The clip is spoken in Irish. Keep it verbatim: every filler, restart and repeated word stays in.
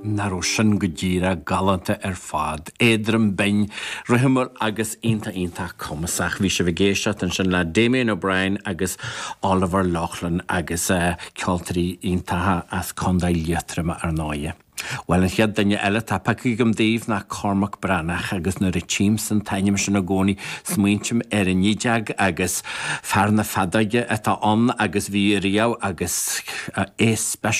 Naró sin go díra galanta ar fad. Éadram bain roihimar agus inta inta comasach. Bhí se bhgéisteat an sin le Damien O'Brien agus Oliver Loughlin agus uh, ceoltarí intatha as condail lietrama ar náie. Well, an chiad danne eile tapaí gom daobh na Cormac Branach agus na Richim san tainim sin na gcónaí smuintim ar a nídeag agus fear na fadaige atá an agus bhí riamh agus uh, é